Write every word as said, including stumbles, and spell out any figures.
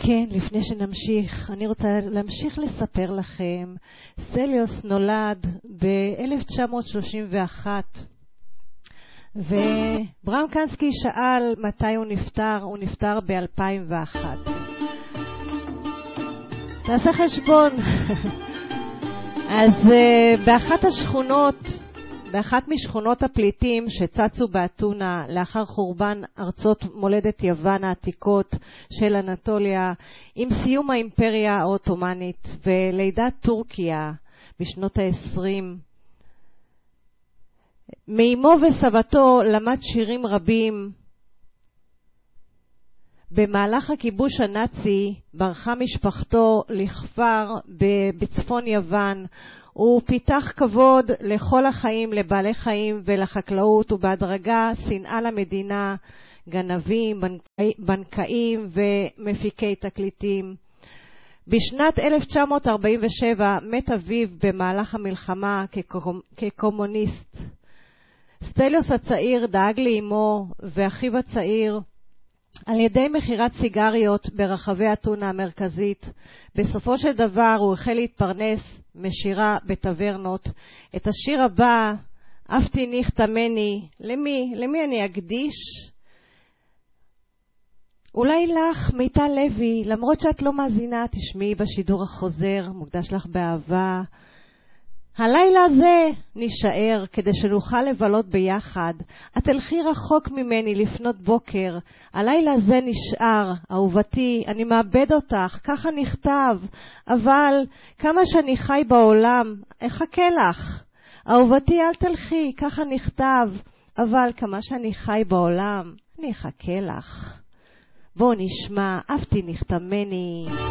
כן, לפני שנמשיך, אני רוצה להמשיך לספר לכם. סטליוס נולד ב-אלף תשע מאות שלושים ואחת, וברם קנסקי שאל מתי הוא נפטר. הוא נפטר ב-אלפיים ואחת. תעשה חשבון. אז uh, באחת השכונות, באחת משכונות הפליטים שצצו באתונה לאחר חורבן ארצות מולדת יוון העתיקות של אנטוליה, עם סיום האימפריה האוטומנית ולידת טורקיה בשנות ה-עשרים, מאמו וסבתו למד שירים רבים. במהלך הכיבוש הנאצי ברחה משפחתו לכפר בצפון יוון. הוא פיתח כבוד לכל החיים, לבעלי חיים ולחקלאות, ובהדרגה שנאה למדינה, גנבים, בנקאים ומפיקי תקליטים. בשנת אלף תשע מאות ארבעים ושבע מת אביו במהלך המלחמה כקומוניסט. סטליוס הצעיר דאג לאמו ואחיו הצעיר על ידי מחירת סיגריות ברחבי אתונה המרכזית. בסופו של דבר הוא החל להתפרנס משירה בטברנות. את השיר הבא, אהבתי ניחתא מני, למי? למי אני אקדיש? אולי לך, מיטל לוי, למרות שאת לא מאזינה, תשמעי בשידור החוזר, מוקדש לך באהבה. הלילה הזה נשאר כדי שנוכל לבלות ביחד. את תלכי רחוק ממני לפנות בוקר. הלילה הזה נשאר, אהובתי, אני מאבד אותך, ככה נכתב. אבל כמה שאני חי בעולם, אחכה לך. אהובתי, אל תלכי, ככה נכתב. אבל כמה שאני חי בעולם, אני אחכה לך. בואו נשמע, אהבתי ניחתא מני.